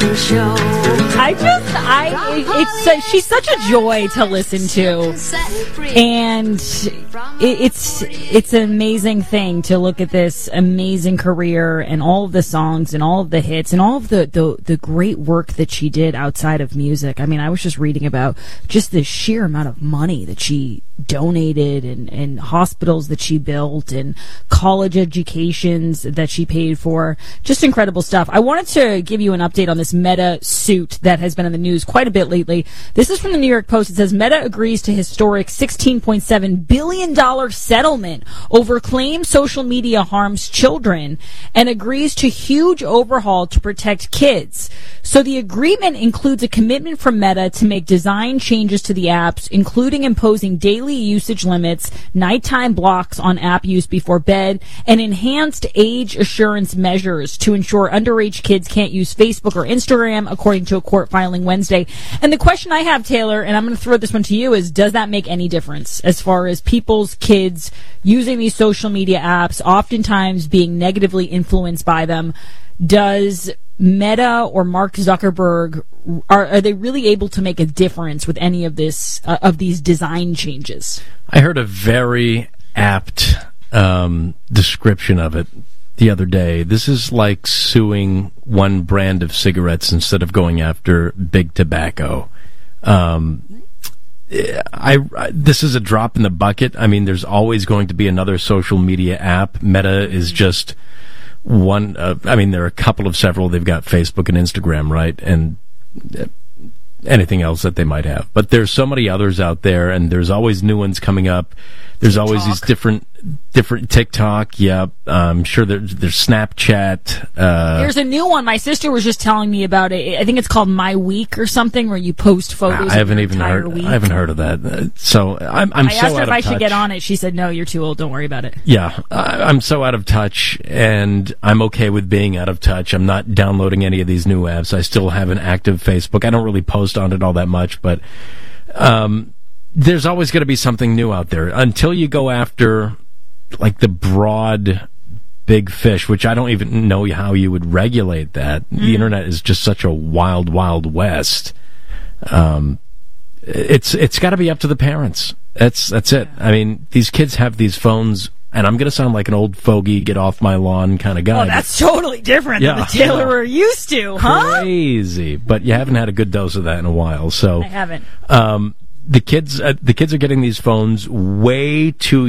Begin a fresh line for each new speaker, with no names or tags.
She's such a joy to listen to, and it's an amazing thing to look at this amazing career and all of the songs and all of the hits and all of the great work that she did outside of music. I mean, I was just reading about just the sheer amount of money that she donated and hospitals that she built and college educations that she paid for. Just incredible stuff. I wanted to give you an update on this Meta suit that has been in the news quite a bit lately. This is from the New York Post. It says Meta agrees to historic $16.7 billion settlement over claims social media harms children and agrees to huge overhaul to protect kids. So the agreement includes a commitment from Meta to make design changes to the apps, including imposing daily usage limits, nighttime blocks on app use before bed, and enhanced age assurance measures to ensure underage kids can't use Facebook or Instagram, according to a court filing Wednesday. And the question I have, Taylor, and I'm going to throw this one to you, is does that make any difference as far as people's kids using these social media apps, oftentimes being negatively influenced by them? Does Meta or Mark Zuckerberg, are they really able to make a difference with any of this of these design changes?
I heard a very apt description of it the other day. This is like suing one brand of cigarettes instead of going after big tobacco. This is a drop in the bucket. I mean, there's always going to be another social media app. Meta is just one. I mean, there are a couple of several. They've got Facebook and Instagram, right? And anything else that they might have. But there's so many others out there, and there's always new ones coming up. There's always these different TikTok. Yeah, I'm sure there's Snapchat.
There's a new one. My sister was just telling me about it. I think it's called My Week or something, where you post photos. I haven't
heard of that. So I
asked her if I should get on it. She said, "No, you're too old. Don't worry about it."
Yeah, I'm so out of touch, and I'm okay with being out of touch. I'm not downloading any of these new apps. I still have an active Facebook. I don't really post on it all that much, but there's always going to be something new out there until you go after like the broad big fish, which I don't even know how you would regulate that. The internet is just such a wild, wild west. It's got to be up to the parents. That's it. I mean, these kids have these phones, and I'm going to sound like an old fogey, get off my lawn kind of guy.
Oh, that's totally different than the Taylor we're used to, huh?
Crazy. But you haven't had a good dose of that in a while, so.
I haven't.
The kids are getting these phones way too